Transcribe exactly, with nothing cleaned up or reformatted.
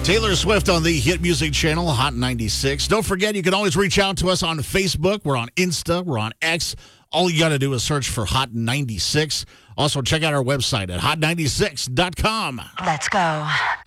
Taylor Swift on the Hit Music Channel, Hot ninety-six. Don't forget, you can always reach out to us on Facebook. We're on Insta. We're on X. All you got to do is search for Hot ninety-six. Also, check out our website at hot ninety-six dot com. Let's go.